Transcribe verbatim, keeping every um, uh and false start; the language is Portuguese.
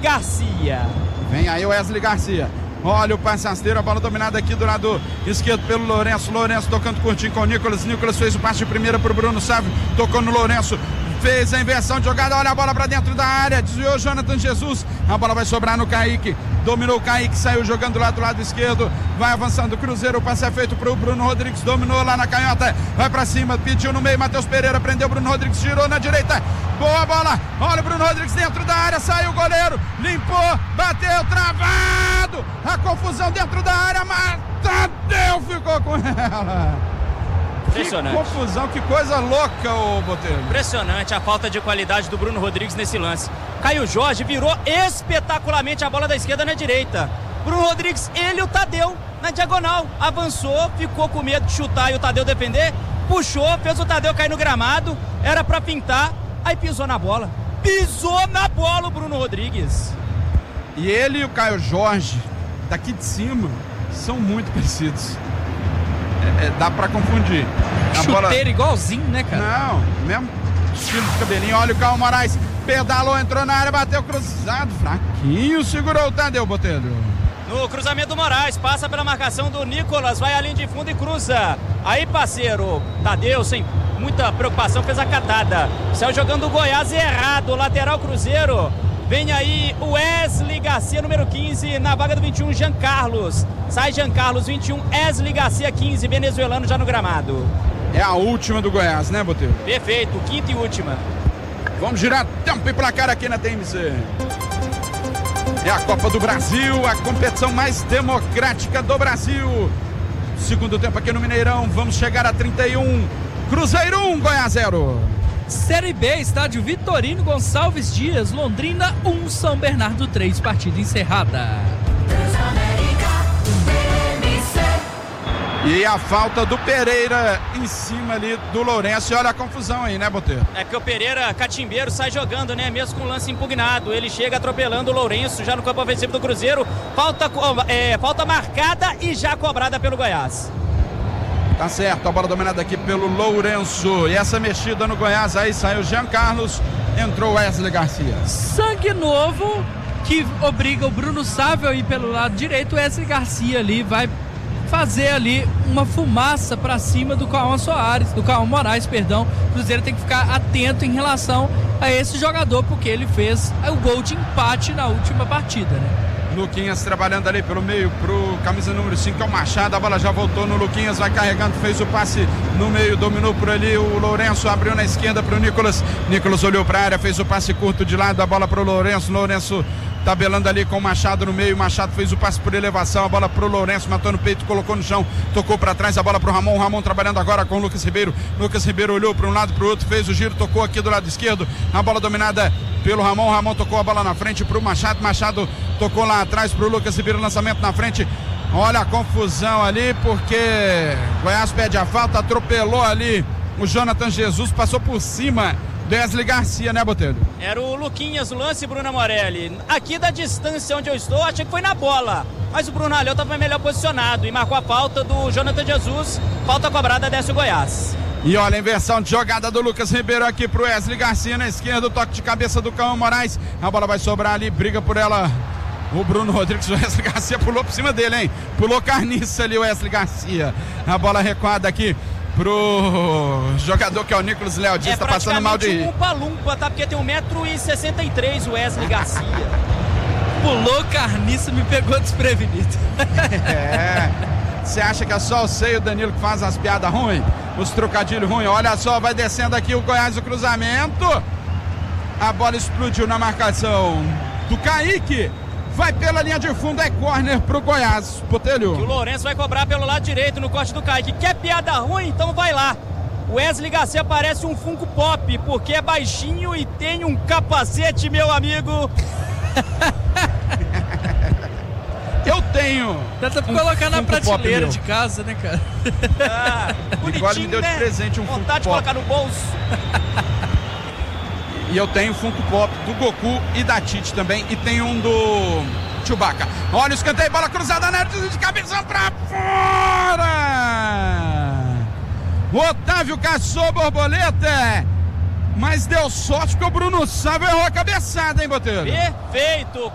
Garcia. Vem aí o Wesley Garcia. Olha o passe rasteiro, a bola dominada aqui do lado esquerdo pelo Lourenço. Lourenço tocando curtinho com o Nicolas. Nicolas fez o passe de primeira pro Bruno Sávio. Tocou no Lourenço. Fez a inversão de jogada. Olha a bola pra dentro da área. Desviou Jonathan Jesus. A bola vai sobrar no Kaique. Dominou o Kaique, saiu jogando lá do lado esquerdo. Vai avançando o Cruzeiro. O passe é feito pro Bruno Rodrigues. Dominou lá na canhota. Vai pra cima. Pediu no meio. Matheus Pereira prendeu o Bruno Rodrigues. Girou na direita. Boa bola. Olha o Bruno Rodrigues dentro da área. Saiu o goleiro. Limpou. Bateu. Travado. A confusão dentro da área. Mas Tadeu ficou com ela. Impressionante. Que confusão, que coisa louca, ô Botelho. Impressionante a falta de qualidade do Bruno Rodrigues nesse lance. Caio Jorge virou espetacularmente a bola da esquerda na direita. Bruno Rodrigues, ele e o Tadeu na diagonal. Avançou, ficou com medo de chutar e o Tadeu defender. Puxou, fez o Tadeu cair no gramado. Era pra pintar, aí pisou na bola. Pisou na bola o Bruno Rodrigues. E ele e o Caio Jorge, daqui de cima, são muito parecidos. É, dá pra confundir. A Chuteiro bola... igualzinho, né, cara? Não, mesmo estilo de cabelinho. Olha o Caio Moraes, pedalou, entrou na área, bateu cruzado, fraquinho, segurou o Tadeu, Botelho. No cruzamento do Moraes, passa pela marcação do Nicolas, vai à linha de fundo e cruza. Aí, parceiro, Tadeu, sem muita preocupação, fez a catada. Saiu jogando o Goiás errado, lateral Cruzeiro. Vem aí o Wesley Garcia, número quinze, na vaga do vinte e um, Jean Carlos. Sai Jean Carlos, vinte e um, Wesley Garcia, quinze, venezuelano já no gramado. É a última do Goiás, né, Botelho? Perfeito, quinta e última. Vamos girar tempo e placar aqui na T M C. É a Copa do Brasil, a competição mais democrática do Brasil. Segundo tempo aqui no Mineirão, vamos chegar a trinta e um. Cruzeiro um, Goiás zero. Série B, estádio Vitorino Gonçalves Dias, Londrina um, São Bernardo três, partida encerrada. E a falta do Pereira em cima ali do Lourenço. E olha a confusão aí, né, Botelho? É que o Pereira, catimbeiro, sai jogando, né? Mesmo com o lance impugnado. Ele chega atropelando o Lourenço já no campo ofensivo do Cruzeiro. Falta, é, falta marcada e já cobrada pelo Goiás. Tá certo, a bola dominada aqui pelo Lourenço. E essa mexida no Goiás, aí saiu Jean Carlos, entrou Wesley Garcia. Sangue novo que obriga o Bruno Sávio a ir pelo lado direito. O Wesley Garcia ali vai fazer ali uma fumaça para cima do Cauã Soares, do Cauã Moraes, perdão. O Cruzeiro tem que ficar atento em relação a esse jogador, porque ele fez o gol de empate na última partida, né? Luquinhas trabalhando ali pelo meio pro camisa número cinco, que é o Machado. A bola já voltou no Luquinhas, vai carregando, fez o passe no meio, dominou por ali o Lourenço, abriu na esquerda pro Nicolas. Nicolas olhou pra área, fez o passe curto de lado, a bola pro Lourenço. Lourenço tabelando ali com o Machado no meio. Machado fez o passe por elevação, a bola pro Lourenço, matou no peito, colocou no chão, tocou pra trás, a bola pro Ramon. Ramon trabalhando agora com o Lucas Ribeiro. Lucas Ribeiro olhou pra um lado, pro outro, fez o giro, tocou aqui do lado esquerdo. A bola dominada pelo Ramon. Ramon tocou a bola na frente pro Machado. Machado tocou lá atrás pro Lucas Ribeiro, lançamento na frente. Olha a confusão ali, porque Goiás pede a falta, atropelou ali o Jonathan Jesus, passou por cima do Wesley Garcia, né, Botelho? Era o Luquinhas, o lance, Bruno Morelli. Aqui da distância onde eu estou, achei que foi na bola, mas o Bruno Alhão estava melhor posicionado e marcou a falta do Jonathan Jesus. Falta cobrada, desce o Goiás. E olha a inversão de jogada do Lucas Ribeiro aqui pro Wesley Garcia na esquerda, o toque de cabeça do Cauã Moraes. A bola vai sobrar ali, briga por ela o Bruno Rodrigues. O Wesley Garcia pulou por cima dele, hein? Pulou carniça ali o Wesley Garcia. A bola recuada aqui pro jogador que é o Nicolas Léo Dias, é, tá passando mal de rir. Lumpa-lumpa, tá? Porque tem um metro e sessenta e três o Wesley Garcia. Pulou carniça, me pegou desprevenido. É. Você acha que é só o Seio Danilo que faz as piadas ruins? Os trocadilhos ruins? Olha só, vai descendo aqui o Goiás, o cruzamento. A bola explodiu na marcação do Kaique. Vai pela linha de fundo, é corner pro Goiás. Botelho. Que o Lourenço vai cobrar pelo lado direito no corte do Kaique. Quer piada ruim? Então vai lá. O Wesley Garcia parece um Funko Pop, porque é baixinho e tem um capacete, meu amigo. Eu tenho. Dá pra um colocar na prateleira de casa, né, cara? Ah, bonitinho, me deu de né? presente um Vontade de Funko colocar no bolso. E eu tenho Funko Pop do Goku e da Tite também. E tem um do Chewbacca. Olha o escanteio, bola cruzada na área de cabeça pra fora. O Otávio caçou borboleta, mas deu sorte que o Bruno Sávio errou a cabeçada, hein, Botelho? Perfeito.